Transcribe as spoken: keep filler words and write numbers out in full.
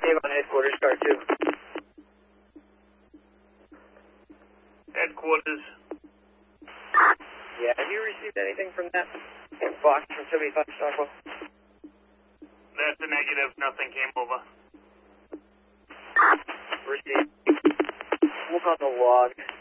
Dave on headquarters, car two. Headquarters. Yeah, have you received anything from that box from seventy-five Stockwell? That's a negative. Nothing came over. Received. Look on the log.